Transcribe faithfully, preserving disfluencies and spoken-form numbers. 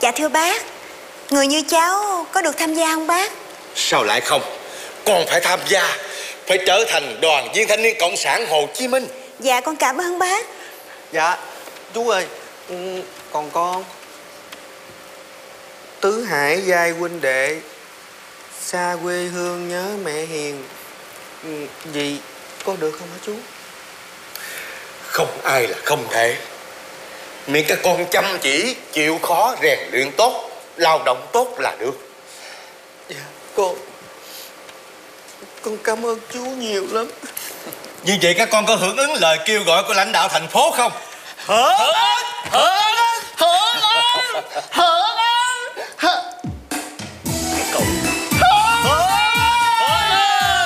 Dạ thưa bác, người như cháu có được tham gia không bác? Sao lại không? Con phải tham gia, phải trở thành đoàn viên thanh niên Cộng sản Hồ Chí Minh. Dạ con cảm ơn bác. Dạ chú ơi, ừ, còn con tứ hải giai huynh đệ, xa quê hương nhớ mẹ hiền, ừ, gì có được không hả chú? Không ai là không thể, miễn các con chăm chỉ, chịu khó, rèn luyện tốt, lao động tốt là được. Dạ con con cảm ơn chú nhiều lắm. Như vậy các con có hưởng ứng lời kêu gọi của lãnh đạo thành phố không? Hưởng! Hưởng!